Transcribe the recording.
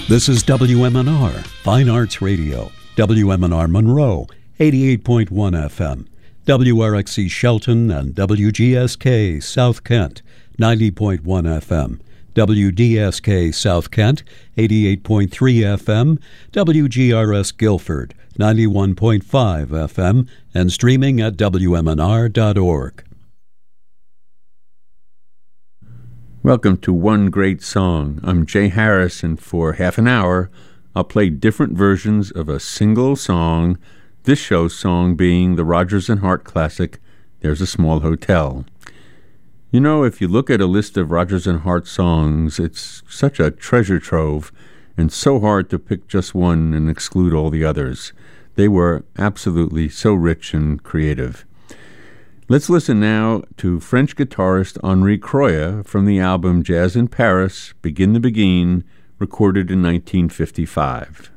This is WMNR, Fine Arts Radio, WMNR Monroe, 88.1 FM, WRXC Shelton and WGSK South Kent, 90.1 FM, WDSK South Kent, 88.3 FM, WGRS Guilford, 91.5 FM, and streaming at WMNR.org. Welcome to One Great Song. I'm Jay Harris, and for half an hour, I'll play different versions of a single song, this show's song being the Rodgers and Hart classic, There's a Small Hotel. You know, if you look at a list of Rodgers and Hart songs, it's such a treasure trove and so hard to pick just one and exclude all the others. They were absolutely so rich and creative. Let's listen now to French guitarist Henri Croya from the album Jazz in Paris, Begin the Beguine, recorded in 1955.